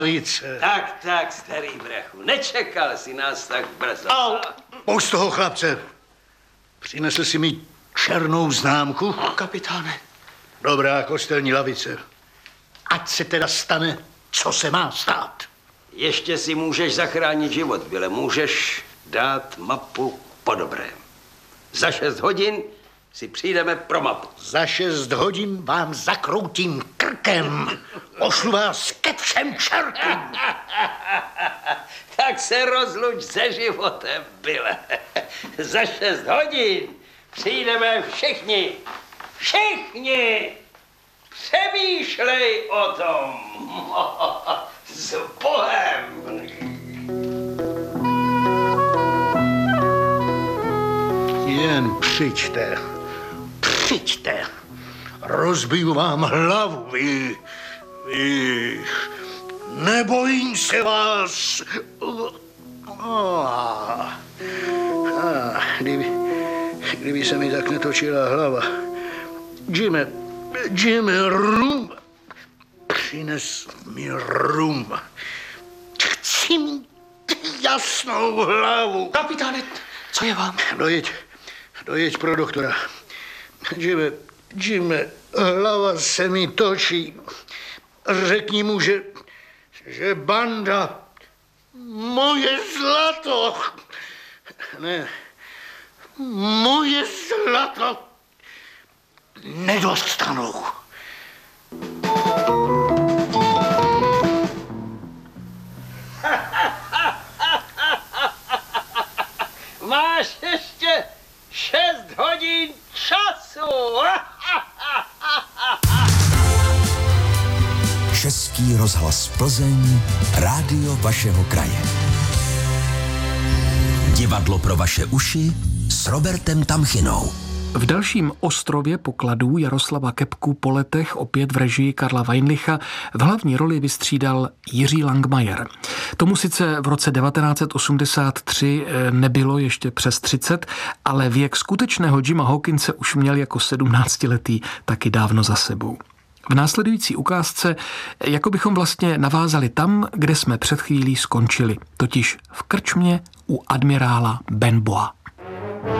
lavice. Tak, starý brachu, nečekal si nás tak brzo. Pust toho chlapce. Přinesl si mi černou známku? Kapitáne. Dobrá kostelní lavice. Ať se teda stane, co se má stát. Ještě si můžeš zachránit život, Bile. Můžeš dát mapu po dobrém. Za 6 hodin si přijdeme pro mapu. Za 6 hodin vám zakroutím krkem. Pošlu vás ke všem čertům. Tak se rozluč se životem, Bile. Za 6 hodin přijdeme všichni. Všichni! Přemýšlej o tom. S Bohem. Jen přijďte. Přijďte. Rozbiju vám hlavu, vy. Nebojím se vás. Kdyby se mi tak netočila hlava. Jimmy, rum. Přines mi rum. Chci mít jasnou hlavu. Kapitáne, co je vám? Dojeď pro doktora. Jimmy, hlava se mi točí. Řekni mu, že banda moje zlato. Ne, moje zlato nedostanou. Máš ještě 6 hodin času. Český rozhlas Plzeň, rádio vašeho kraje. Divadlo pro vaše uši s Robertem Tamchinou. V dalším ostrově pokladů Jaroslava Kepku po letech opět v režii Karla Weinlicha v hlavní roli vystřídal Jiří Langmajer. Tomu sice v roce 1983 nebylo ještě přes 30, ale věk skutečného Jima Hawkinse už měl jako 17letý taky dávno za sebou. V následující ukázce jako bychom vlastně navázali tam, kde jsme před chvílí skončili, totiž v krčmě u admirála Benboa.